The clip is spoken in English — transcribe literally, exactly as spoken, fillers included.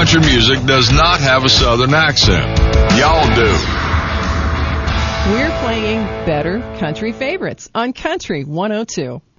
country music does not have a Southern accent. Y'all do. We're playing Better Country Favorites on Country one oh two.